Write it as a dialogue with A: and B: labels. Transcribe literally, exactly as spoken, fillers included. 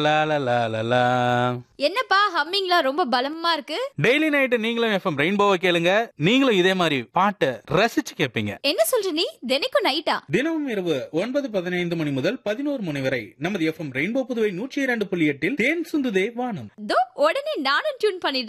A: லா லா லா லா லா.
B: என்னப்பா ஹம்மிங்லாம் ரொம்ப பலமா இருக்கு?
A: டெய்லி நைட் நீங்களும் எஃப்எம் ரெயின்போவை கேளுங்க. நீங்களும் இதே மாதிரி பாட்டை ரசிச்சு கேட்பீங்க.
B: என்ன சொல்ற நீ? தினைக்கும் நைட்டா?
A: தினமும் இரவு ஒன்பது பதினைந்து மணி முதல் பதினோரு மணி வரை நமது எஃப்எம் ரெயின்போ புதுவை நூற்றி இரண்டு புள்ளி எட்டில் தேன் சுந்துதே வானம்.
B: தோ உடனே நானும் டியூன் பண்ணிடுறேன்.